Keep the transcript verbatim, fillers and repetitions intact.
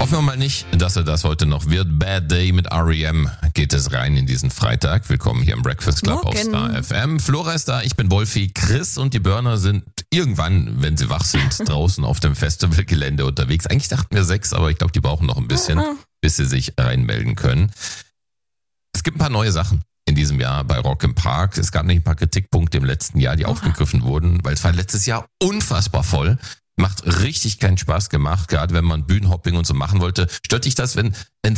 Hoffen wir mal nicht, dass er das heute noch wird. Bad Day mit R E M geht es rein in diesen Freitag. Willkommen hier im Breakfast Club auf Star F M. Flora ist da, ich bin Wolfi. Chris und die Burner sind irgendwann, wenn sie wach sind, draußen auf dem Festivalgelände unterwegs. Eigentlich dachten wir sechs, aber ich glaube, die brauchen noch ein bisschen, bis sie sich reinmelden können. Es gibt ein paar neue Sachen in diesem Jahr bei Rock im Park. Es gab nämlich ein paar Kritikpunkte im letzten Jahr, die aufgegriffen wurden, weil es war letztes Jahr unfassbar voll. Macht richtig keinen Spaß gemacht, gerade wenn man Bühnenhopping und so machen wollte. Stört dich das, wenn wenn